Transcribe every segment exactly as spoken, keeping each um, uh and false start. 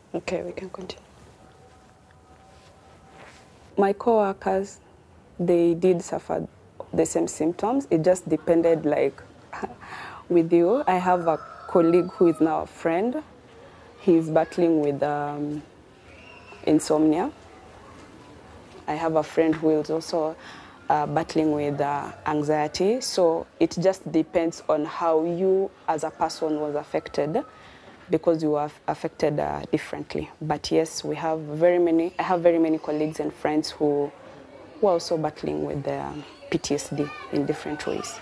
Okay, we can continue. My coworkers, they did suffer the same symptoms. It just depended, like, with you. I have a colleague who is now a friend. He's battling with um, insomnia. I have a friend who is also uh, battling with uh, anxiety. So it just depends on how you as a person was affected, because you are affected uh, differently. But yes, we have very many, I have very many colleagues and friends who, who are also battling with uh, P T S D in different ways.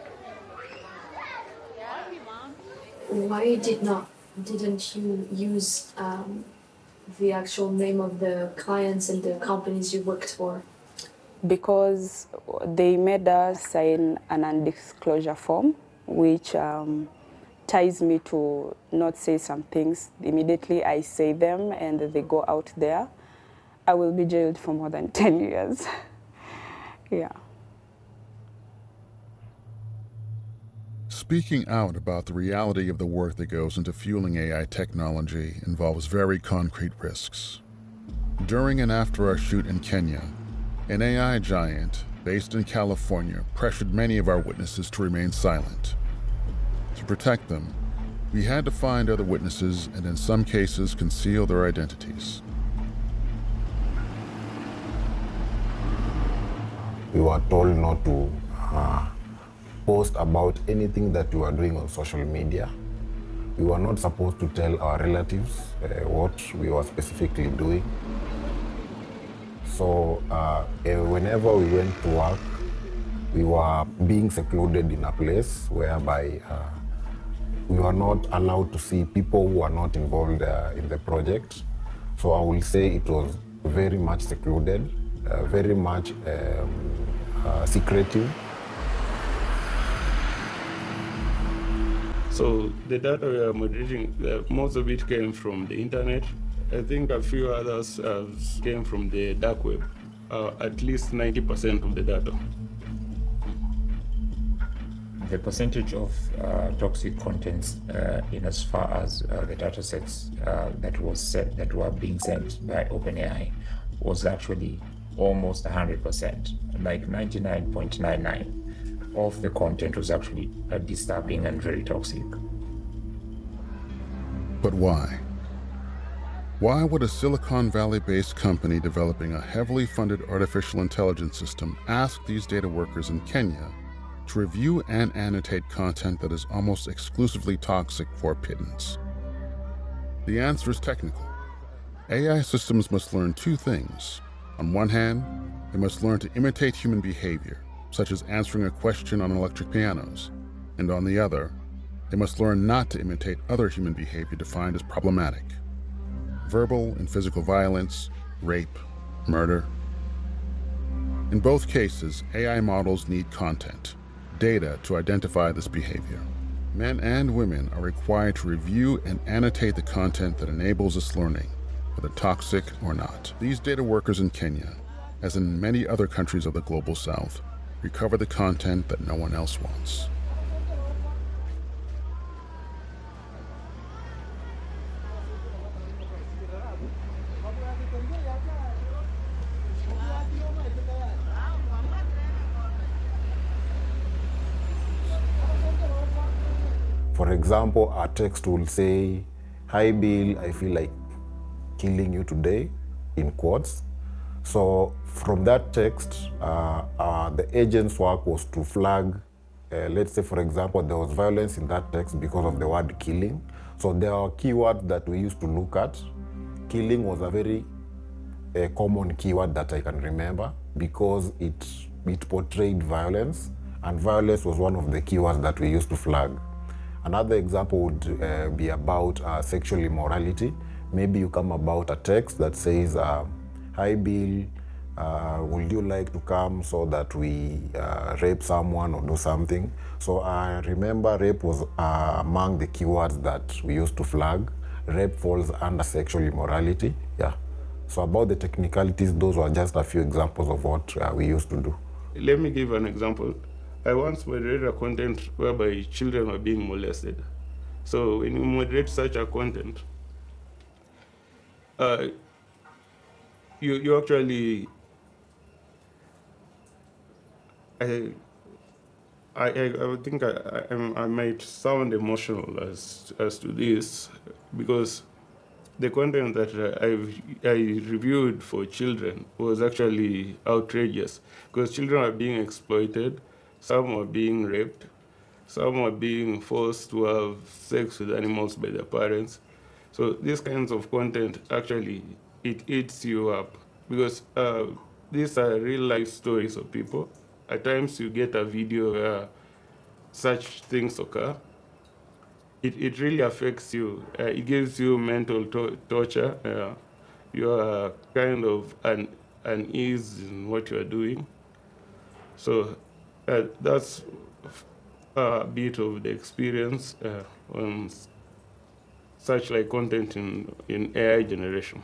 Why did not, didn't you use um, the actual name of the clients and the companies you worked for? Because they made us sign an undisclosure form, which um, ties me to not say some things. Immediately I say them and they go out there, I will be jailed for more than ten years. Yeah. Speaking out about the reality of the work that goes into fueling A I technology involves very concrete risks. During and after our shoot in Kenya, an A I giant based in California pressured many of our witnesses to remain silent. To protect them, we had to find other witnesses and in some cases conceal their identities. We were told not to uh, post about anything that we were doing on social media. We were not supposed to tell our relatives uh, what we were specifically doing. So uh, whenever we went to work, we were being secluded in a place whereby uh, we were not allowed to see people who are not involved uh, in the project. So I will say it was very much secluded, uh, very much um, uh, secretive. So the data we are moderating, uh, most of it came from the internet. I think a few others uh, came from the dark web, uh, at least ninety percent of the data. The percentage of uh, toxic contents uh, in as far as uh, the data sets uh, that was set, that were being sent by OpenAI was actually almost one hundred percent, like ninety-nine point nine nine of the content was actually uh, disturbing and very toxic. But why? Why would a Silicon Valley-based company developing a heavily funded artificial intelligence system ask these data workers in Kenya to review and annotate content that is almost exclusively toxic for pittance? The answer is technical. A I systems must learn two things. On one hand, they must learn to imitate human behavior, such as answering a question on electric pianos. And on the other, they must learn not to imitate other human behavior defined as problematic. Verbal and physical violence, rape, murder. In both cases, A I models need content, data to identify this behavior. Men and women are required to review and annotate the content that enables this learning, whether toxic or not. These data workers in Kenya, as in many other countries of the Global South, recover the content that no one else wants. For example, our text will say, "Hi Bill, I feel like killing you today," in quotes. So from that text, uh, uh, the agent's work was to flag, uh, let's say, for example, there was violence in that text because of the word killing. So there are keywords that we used to look at. Killing was a very uh, common keyword that I can remember because it, it portrayed violence, and violence was one of the keywords that we used to flag. Another example would uh, be about uh, sexual immorality. Maybe you come about a text that says, uh, "Hi Bill, uh, would you like to come so that we uh, rape someone or do something?" So I remember rape was uh, among the keywords that we used to flag. Rape falls under sexual immorality, yeah. So about the technicalities, those were just a few examples of what uh, we used to do. Let me give an example. I once moderated a content whereby children were being molested. So when you moderate such a content, uh, you you actually I I I, I would think I, I I might sound emotional as as to this because the content that uh, I I reviewed for children was actually outrageous because children are being exploited, some are being raped, some are being forced to have sex with animals by their parents. So these kinds of content actually it eats you up because uh, these are real life stories of people. At times you get a video where such things occur. It, it really affects you. Uh, it gives you mental to torture. Uh, you are kind of un unease in what you are doing. So uh, that's a bit of the experience uh, on such like content in, in A I generation.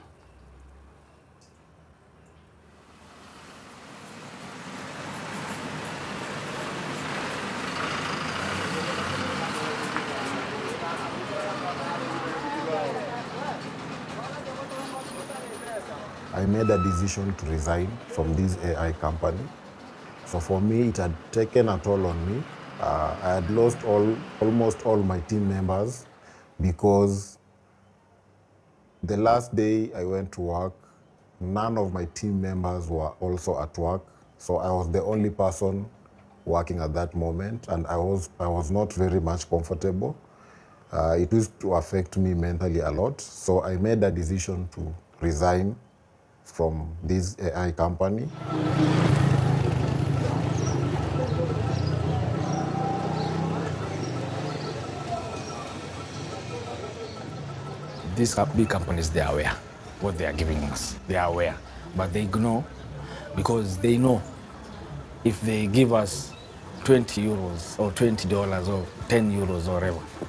I made a decision to resign from this A I company. So for me, it had taken a toll on me. Uh, I had lost all, almost all my team members because the last day I went to work, none of my team members were also at work. So I was the only person working at that moment, and I was, I was not very much comfortable. Uh, it used to affect me mentally a lot. So I made a decision to resign from this A I company. These big companies, they are aware what they are giving us. They are aware, but they ignore because they know if they give us twenty euros or twenty dollars or ten euros or whatever,